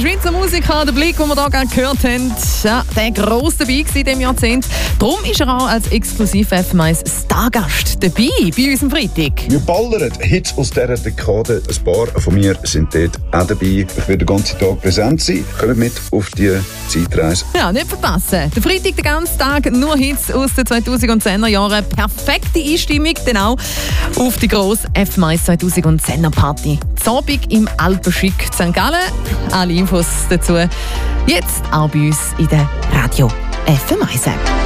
Schweizer Musiker, der Blick, den wir hier gerade gehört haben, ja, der gross dabei in diesem Jahrzehnt. Darum ist er auch als exklusiv F1 Stargast dabei bei uns am Freitag. Wir ballern Hits aus dieser Dekade. Ein paar von mir sind dort auch dabei. Ich werde den ganzen Tag präsent sein. Kommt mit auf die Zeitreise. Ja, nicht verpassen. Der Freitag, den ganzen Tag, nur Hits aus den 2010er Jahren. Perfekte Einstimmung, dann auch auf die grosse F1 2010er Party. Zobig im Alpenschick St. Gallen. Alle Infos dazu jetzt auch bei uns in der Radio FM1.